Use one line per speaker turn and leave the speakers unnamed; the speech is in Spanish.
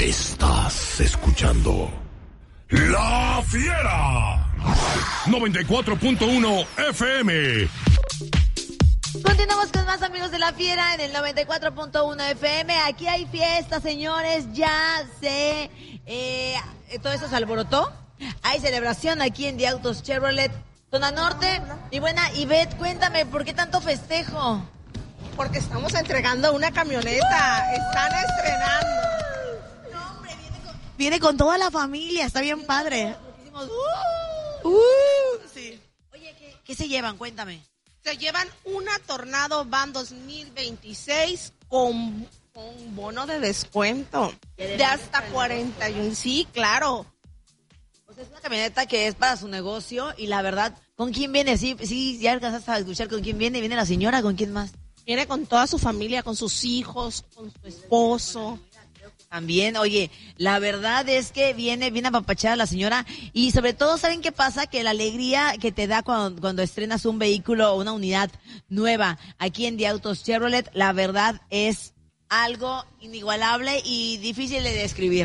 Estás escuchando La Fiera 94.1 FM.
Continuamos con más amigos de La Fiera en el 94.1 FM. Aquí hay fiesta, señores. Ya se... todo eso se alborotó. Hay celebración aquí en The Autos Chevrolet, zona norte. Y buena, Ivette, cuéntame, ¿por qué tanto festejo?
Porque estamos entregando una camioneta. Están estrenando.
No, hombre, viene con toda la familia. Está bien padre. Sí. Oye, ¿qué se llevan? Cuéntame.
Se llevan una Tornado Van 2026 con bono de descuento de hasta 41. Sí, claro.
Pues es una camioneta que es para su negocio y la verdad, ¿con quién viene? Sí, ya alcanzaste a escuchar con quién viene. ¿Viene la señora? ¿Con quién más?
Viene con toda su familia, con sus hijos, con su esposo.
También, oye, la verdad es que viene apapachada la señora y sobre todo, ¿saben qué pasa? Que la alegría que te da cuando estrenas un vehículo o una unidad nueva aquí en The Autos Chevrolet, la verdad es algo inigualable y difícil de describir.